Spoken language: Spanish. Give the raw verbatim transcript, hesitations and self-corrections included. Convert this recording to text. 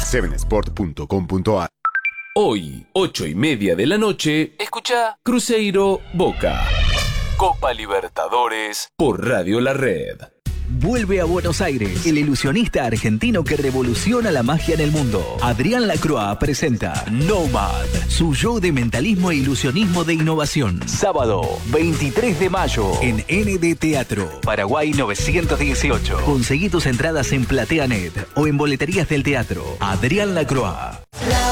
seven sport punto com punto a r. Hoy, ocho y media de la noche, escucha Cruzeiro Boca. Copa Libertadores por Radio La Red. Vuelve a Buenos Aires, el ilusionista argentino que revoluciona la magia en el mundo. Adrián Lacroix presenta Nomad, su show de mentalismo e ilusionismo de innovación. Sábado, veintitrés de mayo, en N D Teatro, Paraguay novecientos dieciocho. Conseguí tus entradas en PlateaNet o en boleterías del teatro. Adrián Lacroix.